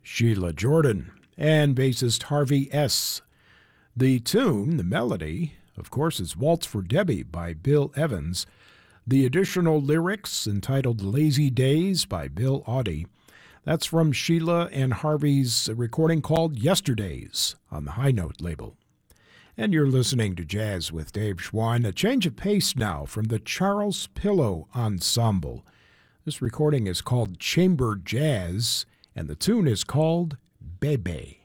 Sheila Jordan, and bassist Harvey S. The tune, the melody, of course, is Waltz for Debbie by Bill Evans. The additional lyrics, entitled Lazy Days by Bill Audie. That's from Sheila and Harvey's recording called Yesterdays on the High Note label. And you're listening to Jazz with Dave Schwann. A change of pace now from the Charles Pillow Ensemble. This recording is called Chamber Jazz, and the tune is called Bebe.